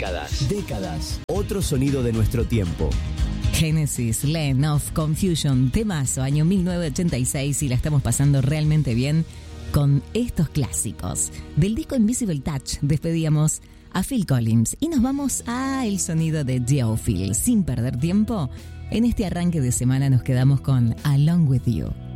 Décadas. Otro sonido de nuestro tiempo. Genesis, Land of Confusion, temazo, año 1986, y la estamos pasando realmente bien con estos clásicos. Del disco Invisible Touch despedíamos a Phil Collins y nos vamos a el sonido de Geophil. Sin perder tiempo, en este arranque de semana nos quedamos con Along With You.